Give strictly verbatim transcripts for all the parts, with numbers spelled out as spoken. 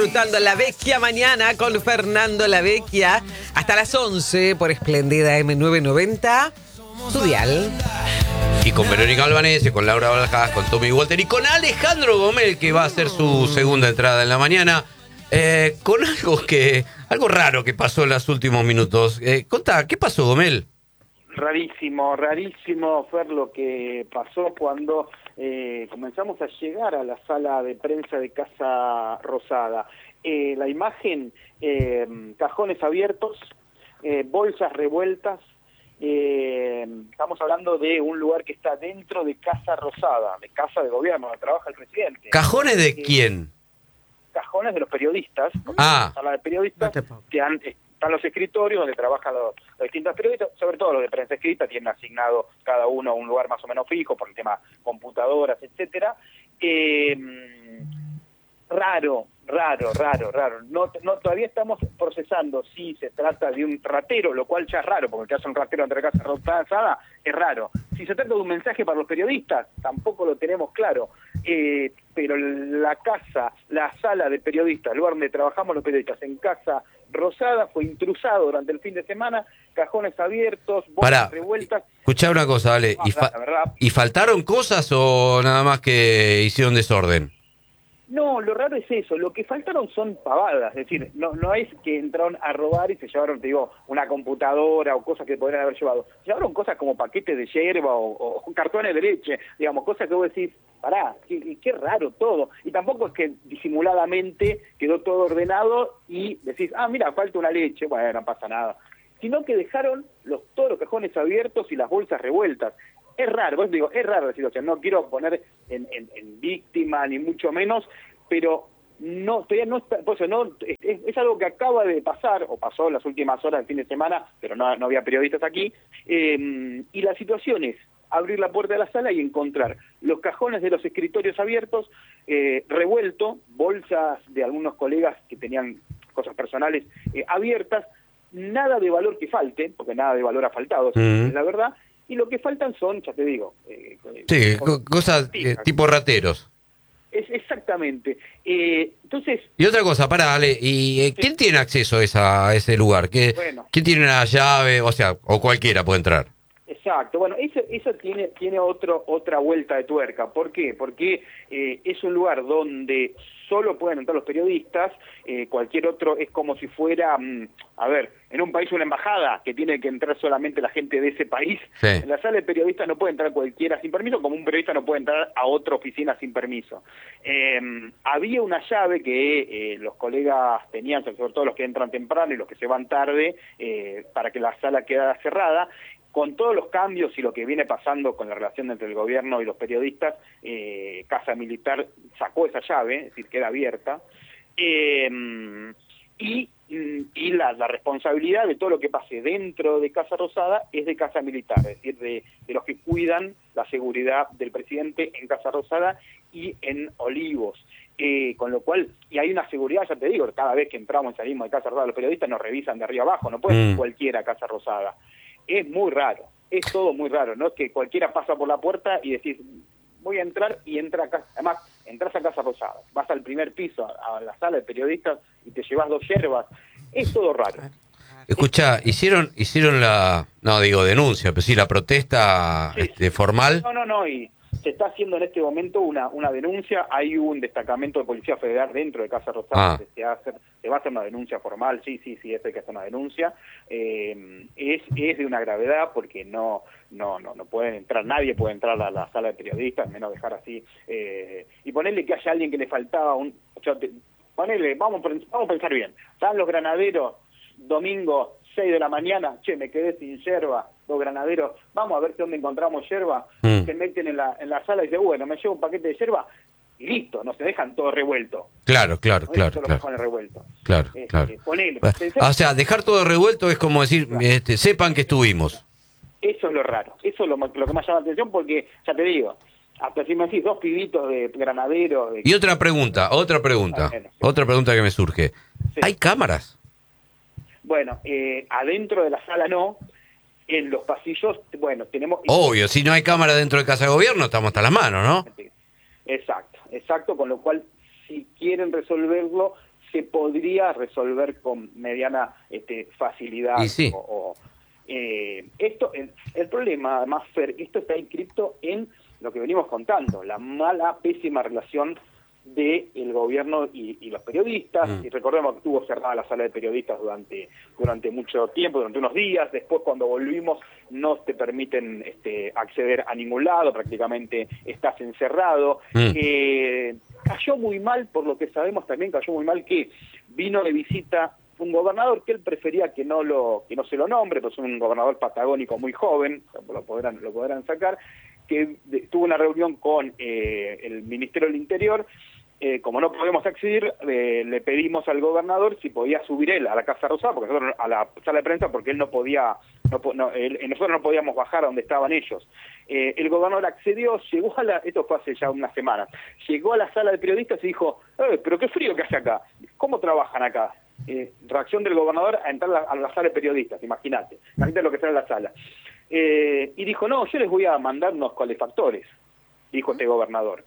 Disfrutando La Vecchia mañana con Fernando La Vecchia hasta las once por Esplendida eme novecientos noventa, tu dial. Y con Verónica Albanese, con Laura Baljas, con Tommy Walter y con Alejandro Gomel, que va a hacer su segunda entrada en la mañana, eh, con algo que algo raro que pasó en los últimos minutos. Eh, contá, ¿qué pasó, Gomel? Rarísimo, rarísimo, Fer, lo que pasó cuando eh, comenzamos a llegar a la sala de prensa de Casa Rosada. Eh, la imagen, eh, cajones abiertos, eh, bolsas revueltas, eh, estamos hablando de un lugar que está dentro de Casa Rosada, de Casa de Gobierno, donde trabaja el presidente. ¿Cajones de Eh, quién? Cajones de los periodistas, Ah. la sala de periodistas que han... Están los escritorios donde trabajan los, los distintos periodistas, sobre todo los de prensa escrita, tienen asignado cada uno un lugar más o menos fijo por el tema computadoras, etcétera. Eh, raro, raro, raro, raro. No, no, todavía estamos procesando si se trata de un ratero, lo cual ya es raro, porque el que hace un ratero entre Casa Rosada es raro. Si se trata de un mensaje para los periodistas, tampoco lo tenemos claro. Eh, pero la casa, la sala de periodistas, el lugar donde trabajamos los periodistas, en Casa Rosada, fue intrusado durante el fin de semana, cajones abiertos, bolsas Pará, revueltas. escuchá una cosa, Ale. Ah, ¿Y, fa- la verdad. ¿Y faltaron cosas o nada más que hicieron desorden? No, lo raro es eso, lo que faltaron son pavadas, es decir, no no es que entraron a robar y se llevaron, te digo, una computadora o cosas que podrían haber llevado, se llevaron cosas como paquetes de yerba o, o cartones de leche, digamos, cosas que vos decís, pará, qué, qué raro todo, y tampoco es que disimuladamente quedó todo ordenado y decís, ah, mira, falta una leche, bueno, no pasa nada, sino que dejaron los todos los cajones abiertos y las bolsas revueltas. Es raro, pues digo, es raro la situación, no quiero poner en, en, en víctima ni mucho menos, pero no, todavía no, pues no es, es algo que acaba de pasar, o pasó en las últimas horas del fin de semana, pero no, no había periodistas aquí, eh, y la situación es abrir la puerta de la sala y encontrar los cajones de los escritorios abiertos, eh, revuelto, bolsas de algunos colegas que tenían cosas personales eh, abiertas, nada de valor que falte, porque nada de valor ha faltado, Mm. es la verdad. Y lo que faltan son, ya te digo... Eh, Sí, cosas, co- cosas eh, tipo rateros. Es exactamente. Eh, entonces... Y otra cosa, pará, Ale, ¿y eh, quién tiene acceso a, esa, a ese lugar? ¿Qué, Bueno. ¿Quién tiene una llave? O sea, o cualquiera puede entrar. Exacto, bueno, eso, eso tiene tiene otro otra vuelta de tuerca. ¿Por qué? Porque eh, es un lugar donde solo pueden entrar los periodistas, eh, cualquier otro es como si fuera, mm, a ver, en un país una embajada, que tiene que entrar solamente la gente de ese país. Sí. En la sala de periodistas no puede entrar cualquiera sin permiso, como un periodista no puede entrar a otra oficina sin permiso. Eh, había una llave que eh, los colegas tenían, sobre todo los que entran temprano y los que se van tarde, eh, para que la sala quedara cerrada. Con todos los cambios y lo que viene pasando con la relación entre el gobierno y los periodistas, eh, Casa Militar sacó esa llave, es decir, queda abierta, eh, y, y la, la responsabilidad de todo lo que pase dentro de Casa Rosada es de Casa Militar, es decir, de, de los que cuidan la seguridad del presidente en Casa Rosada y en Olivos. Eh, con lo cual, y hay una seguridad, ya te digo, cada vez que entramos y salimos de Casa Rosada, los periodistas nos revisan de arriba abajo, no puede ir Mm. cualquiera a Casa Rosada. Es muy raro, es todo muy raro, ¿no? Es que cualquiera pasa por la puerta y decís, voy a entrar y entra a casa, además, entras a Casa Rosada, vas al primer piso, a, a la sala de periodistas y te llevas dos yerbas, es todo raro. Escuchá, hicieron hicieron la, no digo denuncia, pero sí la protesta Sí, este, formal. No, no, no, y se está haciendo en este momento una una denuncia, hay un destacamento de Policía Federal dentro de Casa Rosada, Ah. que se, hace, se va a hacer una denuncia formal, sí, sí, sí, eso hay que hacer una denuncia, eh, es, es de una gravedad porque no no no no pueden entrar, nadie puede entrar a la sala de periodistas, menos dejar así, eh, y ponerle que haya alguien que le faltaba un... Yo te, ponele, vamos, vamos a pensar bien, están los granaderos, domingo, seis de la mañana, che, me quedé sin yerba, los granaderos, vamos a ver dónde encontramos yerba, Mm. se meten en la en la sala y dicen, bueno, me llevo un paquete de yerba, y listo, no se dejan todo revuelto. Claro, claro, No claro, solo claro. cajones revueltos. Claro, Este, claro. ponele, Ah, pensá- O sea, dejar todo revuelto es como decir, este, sepan que estuvimos. Eso es lo raro, eso es lo, lo que más llama la atención porque, ya te digo, hasta si me decís dos pibitos de granaderos... De... Y otra pregunta, otra pregunta, Ah, bueno, sí. otra pregunta que me surge. Sí. ¿Hay cámaras? Bueno, eh, adentro de la sala no, en los pasillos, bueno, tenemos... Obvio, si no hay cámara dentro de Casa de Gobierno, estamos hasta las manos, ¿no? Exacto, exacto, con lo cual, si quieren resolverlo, se podría resolver con mediana este, facilidad. Y sí. o, o, eh, esto, el, el problema, además, Fer, esto está inscripto en lo que venimos contando, la mala, pésima relación de el gobierno y, y los periodistas. Mm. Y recordemos que estuvo cerrada la sala de periodistas durante durante mucho tiempo, durante unos días. Después, cuando volvimos, no te permiten este, acceder a ningún lado, prácticamente estás encerrado. Mm. Eh, cayó muy mal, por lo que sabemos también, cayó muy mal que vino de visita un gobernador que él prefería que no lo que no se lo nombre, pues un gobernador patagónico muy joven, lo podrán, lo podrán sacar, que de, tuvo una reunión con eh, el Ministerio del Interior. Eh, como no podemos acceder, eh, le pedimos al gobernador si podía subir él a la Casa Rosada, porque nosotros a la sala de prensa, porque él no podía, no, no, él, nosotros no podíamos bajar a donde estaban ellos. Eh, el gobernador accedió, llegó a la, esto fue hace ya unas semanas, llegó a la sala de periodistas y dijo, eh, pero qué frío que hace acá, ¿cómo trabajan acá? Eh, reacción del gobernador a entrar a la, a la sala de periodistas, imagínate, imagínate lo que está en la sala. Eh, y dijo, no, yo les voy a mandar unos calefactores, dijo este gobernador.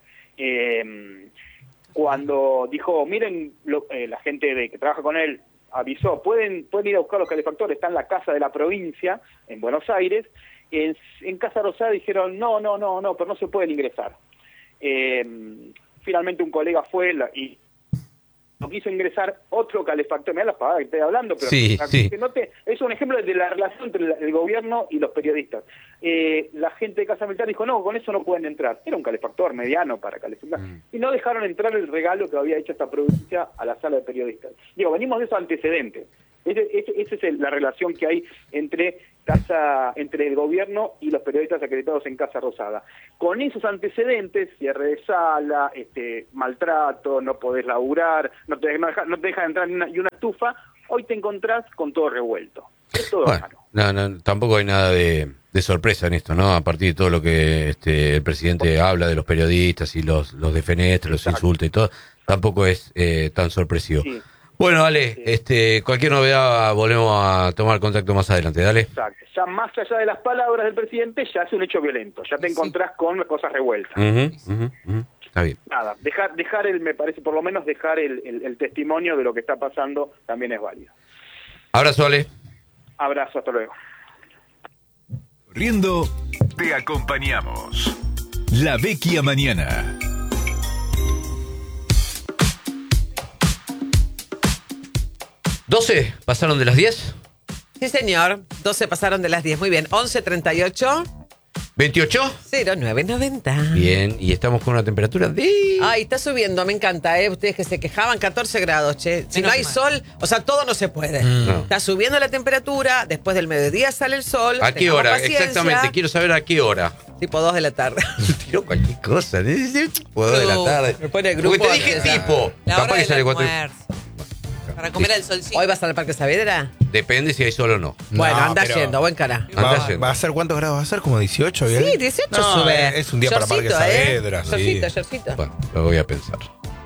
Eh, Cuando dijo, miren, lo, eh, la gente de que trabaja con él avisó, pueden pueden ir a buscar los calefactores, está en la casa de la provincia, en Buenos Aires. En, en Casa Rosada dijeron, no, no, no, no, pero no se pueden ingresar. Eh, finalmente un colega fue la, y no quiso ingresar otro calefactor. Mirá las pavadas que estoy hablando, pero sí, la, sí. Que no te, es un ejemplo de la relación entre el gobierno y los periodistas. Eh, la gente de Casa Militar dijo, no, con eso no pueden entrar. Era un calefactor mediano para calefactar. Mm. Y no dejaron entrar el regalo que había hecho esta provincia a la sala de periodistas. Digo, venimos de esos antecedentes. Esa ese, ese es el, la relación que hay entre casa, entre el gobierno y los periodistas acreditados en Casa Rosada. Con esos antecedentes, cierre de sala, este, maltrato, no podés laburar, no te, no deja, no te dejan entrar ni una, y una estufa, hoy te encontrás con todo revuelto. Es todo bueno, raro. No, no, tampoco hay nada de, de sorpresa en esto, ¿no? A partir de todo lo que este, el presidente bueno. habla de los periodistas y los, los defenestra, los Exacto. insulta y todo, tampoco es eh, tan sorpresivo. Sí. Bueno, dale, sí. este, cualquier novedad volvemos a tomar contacto más adelante, dale. Exacto. Ya más allá de las palabras del presidente, ya es un hecho violento, ya te sí. encontrás con cosas revueltas. Uh-huh, uh-huh, uh-huh. Está bien. Nada, dejar, dejar el, me parece, por lo menos dejar el, el, el testimonio de lo que está pasando también es válido. Abrazo, Ale. Abrazo, hasta luego. Corriendo, te acompañamos. La Vecchia Mañana. ¿doce pasaron de las diez? Sí, señor. doce pasaron de las diez. Muy bien. once treinta y ocho. ¿veintiocho? cero nueve noventa. Bien, y estamos con una temperatura de... Ay, está subiendo, me encanta, ¿eh? Ustedes que se quejaban, catorce grados, che. Si Menos no hay mal. sol, o sea, todo no se puede. Mm. No. Está subiendo la temperatura, después del mediodía sale el sol. ¿A qué hora? Paciencia. Exactamente, quiero saber a qué hora. Tipo dos de la tarde. Tiro cualquier cosa, tipo dos de la tarde. Me pone el grupo. Porque te dije tipo. La Capaz que sale cuatro... Para comer al solcito. ¿Hoy vas al Parque Saavedra? Depende si hay sol o no. Bueno, no, anda yendo, buen cara. Va, va a ser cuántos grados va a ser, como dieciocho, ¿bien? Sí, dieciocho no, sube. Es un día Yorcito, para Parque Saavedra. ¿eh? Sí. Yorcito, yorcito. Bueno, lo voy a pensar.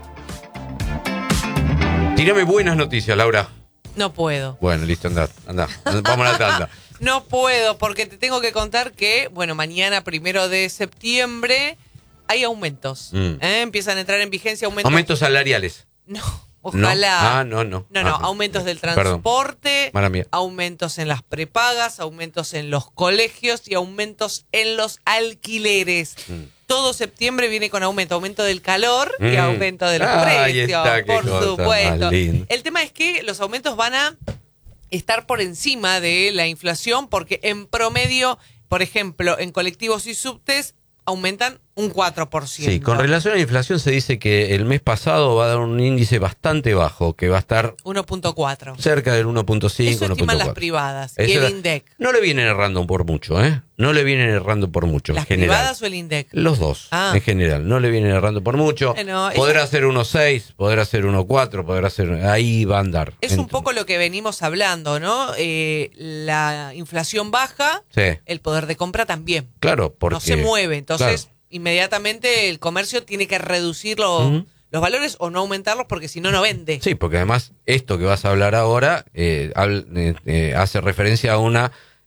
Tírame buenas noticias, Laura. No puedo. Bueno, listo, anda, anda. Vamos a la tanda. No puedo, porque te tengo que contar que, bueno, mañana, primero de septiembre, hay aumentos. Mm. ¿eh? Empiezan a entrar en vigencia aumentos. Aumentos salariales. No. Ojalá. No. Ah, no, no. No, no, ah, aumentos del transporte, aumentos en las prepagas, aumentos en los colegios y aumentos en los alquileres. Mm. Todo septiembre viene con aumento, aumento del calor mm. y aumento de los ah, precios, está, por supuesto. El tema es que los aumentos van a estar por encima de la inflación porque en promedio, por ejemplo, en colectivos y subtes aumentan un cuatro por ciento. Sí, con relación a la inflación se dice que el mes pasado va a dar un índice bastante bajo, que va a estar uno punto cuatro. Cerca del uno punto cinco, Eso uno punto cuatro. estiman las privadas. Eso y el era, INDEC. No le vienen errando por mucho, ¿eh? No le vienen errando por mucho. ¿Las en general. privadas o el INDEC? Los dos, ah. en general. No le vienen errando por mucho. Bueno, podrá es... ser uno punto seis, podrá ser uno punto cuatro, podrá ser... Ahí va a andar. Es en... un poco lo que venimos hablando, ¿no? Eh, la inflación baja, sí. El poder de compra también. Claro, porque... No se mueve, entonces... Claro. Inmediatamente el comercio tiene que reducir lo, uh-huh. los valores o no aumentarlos porque si no, no vende. Sí, porque además esto que vas a hablar ahora eh, hable, eh, hace referencia a una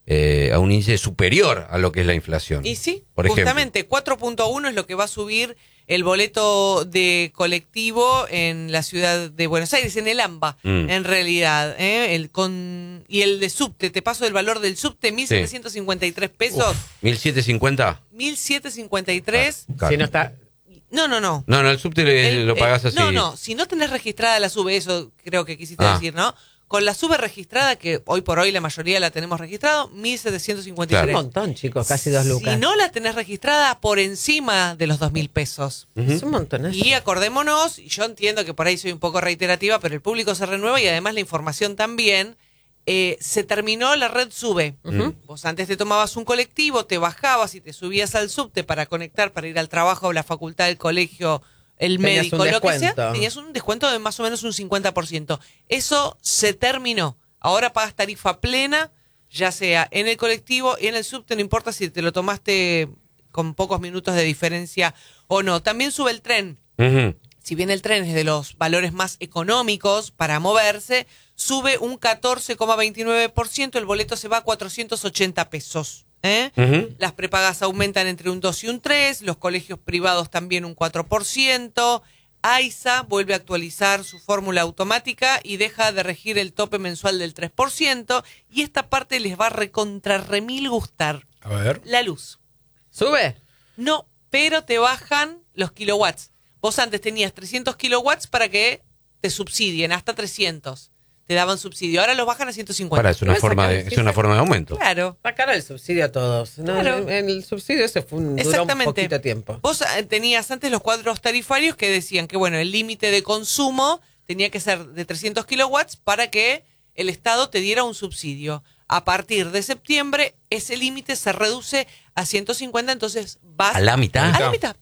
eh, a un índice superior a lo que es la inflación. Y sí, por justamente cuatro punto uno es lo que va a subir el boleto de colectivo en la ciudad de Buenos Aires, en el AMBA, mm. en realidad. ¿eh? El con Y el de subte, te paso el valor del subte, mil setecientos cincuenta y tres pesos. Uf, ¿mil setecientos cincuenta? mil setecientos cincuenta y tres. Ah, si no está... No, no, no. No, no, el subte el, lo pagás así. No, no, si no tenés registrada la SUBE, eso creo que quisiste ah. decir, ¿no? Con la SUBE registrada, que hoy por hoy la mayoría la tenemos registrado, mil setecientos cincuenta y tres. Claro. Un montón, chicos, casi dos lucas. Si no la tenés registrada, por encima de los dos mil pesos. Uh-huh. Es un montón. ¿eh? Y acordémonos, y yo entiendo que por ahí soy un poco reiterativa, pero el público se renueva y además la información también. Eh, se terminó la red SUBE. Uh-huh. Vos antes te tomabas un colectivo, te bajabas y te subías al subte para conectar, para ir al trabajo, a la facultad, el colegio, el médico, lo que sea. Tenías un descuento de más o menos un cincuenta por ciento. Eso se terminó. Ahora pagas tarifa plena, ya sea en el colectivo y en el subte, no importa si te lo tomaste con pocos minutos de diferencia o no. También sube el tren. Uh-huh. Si bien el tren es de los valores más económicos para moverse, sube un catorce coma veintinueve por ciento, el boleto se va a cuatrocientos ochenta pesos. ¿eh? Uh-huh. Las prepagas aumentan entre un dos y un tres, los colegios privados también un cuatro por ciento. AISA vuelve a actualizar su fórmula automática y deja de regir el tope mensual del tres por ciento. Y esta parte les va a recontra remil gustar. A ver. La luz. ¿Sube? No, pero te bajan los kilowatts. Vos antes tenías trescientos kilowatts para que te subsidien, hasta trescientos. Te daban subsidio, ahora los bajan a ciento cincuenta. Para, es una, forma de, es una forma de aumento. Claro. Va caro el subsidio a todos. ¿no? Claro. El subsidio ese fue un, duró un poquito de tiempo. Vos tenías antes los cuadros tarifarios que decían que bueno, el límite de consumo tenía que ser de trescientos kilowatts para que el Estado te diera un subsidio. A partir de septiembre, ese límite se reduce a ciento cincuenta, entonces vas... ¿A la mitad? A la mitad.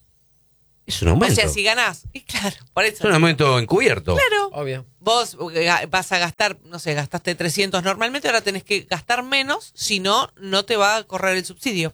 Es un aumento. O sea, si ganás, y claro, por eso. Es un aumento encubierto. Claro. Obvio. Vos vas a gastar, no sé, gastaste trescientos normalmente, ahora tenés que gastar menos, si no, no te va a correr el subsidio.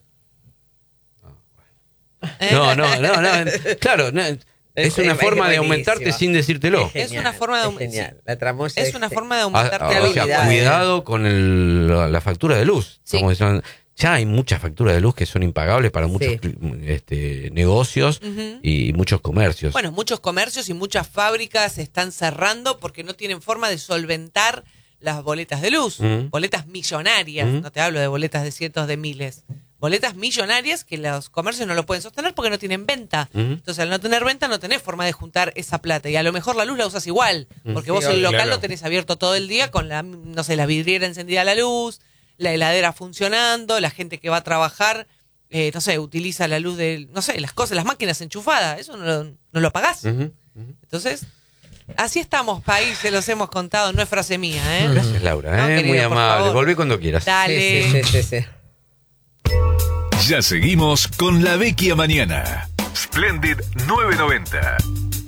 ¿Eh? No, no, no, no. Claro, no, es, es una es, forma es de aumentarte sin decírtelo. Es, genial, es una forma de aumentarte. La tramoya es una forma de aumentarte a, a, o sea, cuidado con el, la, la factura de luz. Sí. Como son, ya hay muchas facturas de luz que son impagables para muchos sí. este, negocios uh-huh. y muchos comercios. Bueno, muchos comercios y muchas fábricas están cerrando porque no tienen forma de solventar las boletas de luz. Uh-huh. Boletas millonarias, uh-huh. no te hablo de boletas de cientos de miles. Boletas millonarias que los comercios no lo pueden sostener porque no tienen venta. Uh-huh. Entonces, al no tener venta, no tenés forma de juntar esa plata. Y a lo mejor la luz la usas igual, porque uh-huh. vos sí, el local claro. lo tenés abierto todo el día con la, no sé, la vidriera encendida a la luz, la heladera funcionando, la gente que va a trabajar, eh, no sé, utiliza la luz de, no sé, las cosas, las máquinas enchufadas, eso no, no lo pagás. Uh-huh, uh-huh. Entonces, así estamos, país, se los hemos contado, no es frase mía, ¿eh? Gracias, Laura, ¿eh? No, querido, muy amable. Volví cuando quieras. Dale. Sí, sí, sí, sí, sí. Ya seguimos con La Vecchia Mañana. Splendid novecientos noventa.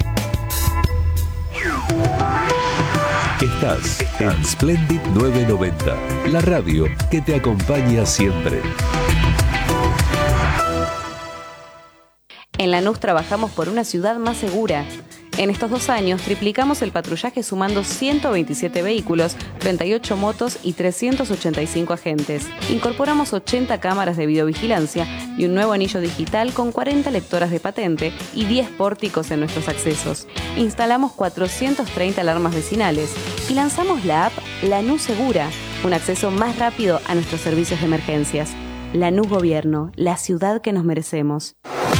Estás en Splendid novecientos noventa, la radio que te acompaña siempre. En Lanús trabajamos por una ciudad más segura. En estos dos años triplicamos el patrullaje sumando ciento veintisiete vehículos, treinta y ocho motos y trescientos ochenta y cinco agentes. Incorporamos ochenta cámaras de videovigilancia y un nuevo anillo digital con cuarenta lectoras de patente y diez pórticos en nuestros accesos. Instalamos cuatrocientas treinta alarmas vecinales y lanzamos la app Lanús Segura, un acceso más rápido a nuestros servicios de emergencias. Lanús Gobierno, la ciudad que nos merecemos.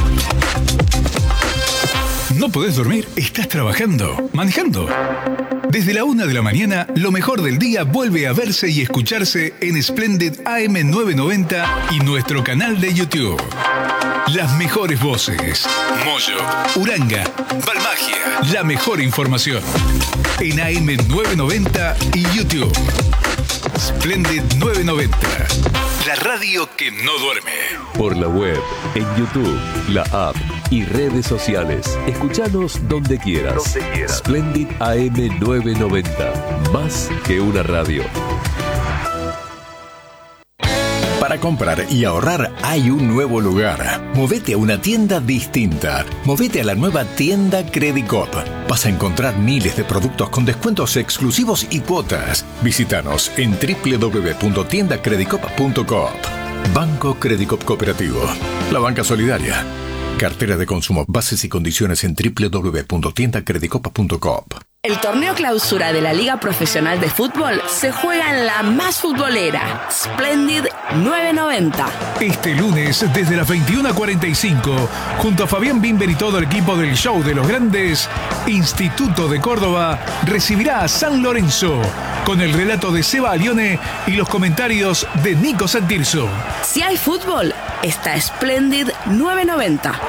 ¿No podés dormir? ¿Estás trabajando? ¿Manejando? Desde la una de la mañana, lo mejor del día vuelve a verse y escucharse en Splendid A M novecientos noventa y nuestro canal de YouTube. Las mejores voces. Moyo, Uranga, Balmagia. La mejor información. En A M novecientos noventa y YouTube. Splendid novecientos noventa. La radio que no duerme. Por la web, en YouTube, la app y redes sociales. Escuchanos donde quieras. Donde quieras. Splendid A M novecientos noventa. Más que una radio. Para comprar y ahorrar hay un nuevo lugar. Movete a una tienda distinta. Movete a la nueva tienda Credicop. Vas a encontrar miles de productos con descuentos exclusivos y cuotas. Visítanos en doble u doble u doble u punto tienda credicop punto coop. Banco Credicop Cooperativo. La banca solidaria. Cartera de consumo. Bases y condiciones en doble u doble u doble u punto tienda credicop punto coop. El torneo clausura de la Liga Profesional de Fútbol se juega en la más futbolera, Splendid novecientos noventa. Este lunes, desde las veintiuna cuarenta y cinco, junto a Fabián Bimber y todo el equipo del Show de los Grandes, Instituto de Córdoba recibirá a San Lorenzo, con el relato de Seba Alione y los comentarios de Nico Santirso. Si hay fútbol, está Splendid novecientos noventa.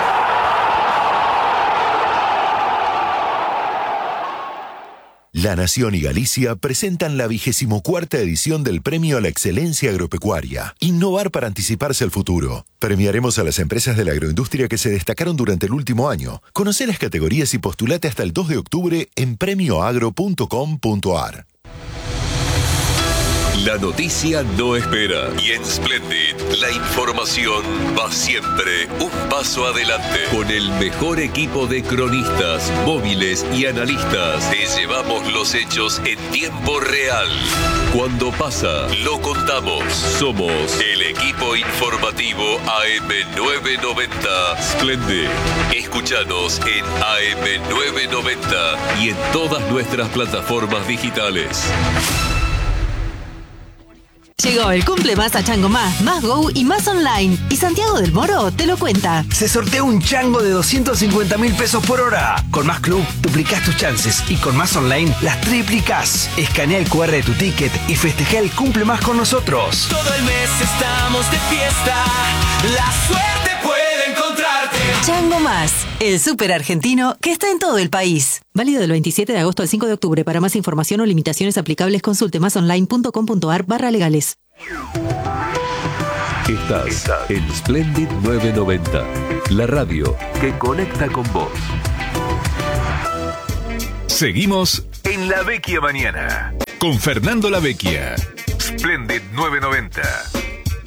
La Nación y Galicia presentan la vigésimo cuarta edición del Premio a la Excelencia Agropecuaria. Innovar para anticiparse al futuro. Premiaremos a las empresas de la agroindustria que se destacaron durante el último año. Conoce las categorías y postulate hasta el dos de octubre en premio agro punto com punto a r. La noticia no espera y en Splendid la información va siempre un paso adelante. Con el mejor equipo de cronistas, móviles y analistas, te llevamos los hechos en tiempo real. Cuando pasa, lo contamos. Somos el equipo informativo A M novecientos noventa Splendid. Escúchanos en A M novecientos noventa y en todas nuestras plataformas digitales. Llegó el cumple más a Chango Más, Más Go y Más Online. Y Santiago del Moro te lo cuenta. Se sortea un chango de doscientos cincuenta mil pesos por hora. Con Más Club duplicás tus chances y con Más Online las triplicás. Escanea el cu erre de tu ticket y festeja el cumple más con nosotros. Todo el mes estamos de fiesta. La suerte puede encontrarte. Chango Más, el súper argentino que está en todo el país. Válido del veintisiete de agosto al cinco de octubre. Para más información o limitaciones aplicables, consulte másonline punto com punto a r barra legales. Estás, Estás en Splendid novecientos noventa, la radio que conecta con vos. Seguimos en La Vecchia Mañana con Fernando La Vecchia. Splendid novecientos noventa.